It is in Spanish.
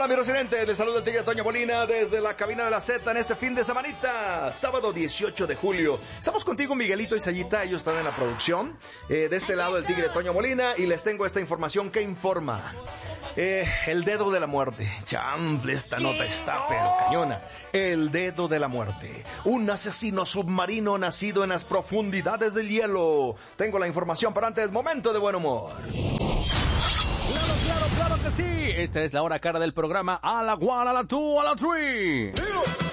Hola, mi residente, les saluda el Tigre Toño Molina desde la cabina de la Z en este fin de semanita, sábado 18 de julio. Estamos contigo, Miguelito y Sayita, ellos están en la producción. De este lado, el Tigre Toño Molina, y les tengo esta información que informa. El dedo de la muerte. Chanfle, esta nota está pero cañona. El dedo de la muerte. Un asesino submarino nacido en las profundidades del hielo. Tengo la información, pero antes, momento de buen humor. Claro que sí. Esta es la hora cara del programa. A la one, a la two, a la three.